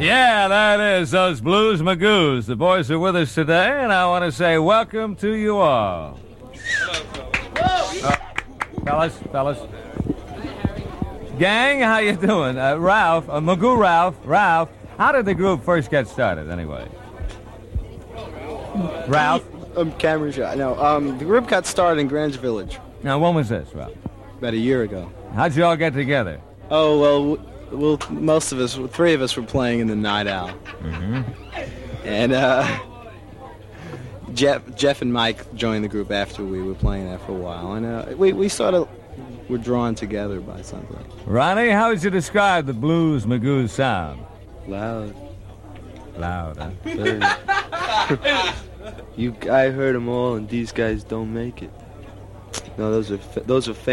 Yeah, that is those Blues Magoos. The boys are with us today, and I want to say welcome to you all. Fellas. Gang, how you doing? Ralph, Magoo Ralph, how did the group first get started, anyway? Ralph? Cameron Shot. No, the group got started in Greenwich Village. Now, when was this, Ralph? About a year ago. How'd you all get together? Oh, well, most of us, three of us were playing in the Night Owl. Mm-hmm. And Jeff and Mike joined the group after we were playing that for a while. And we sort of were drawn together by something. Ronnie, how would you describe the Blues Magoo sound? Loud, huh? very. I heard them all, and these guys don't make it. No, those are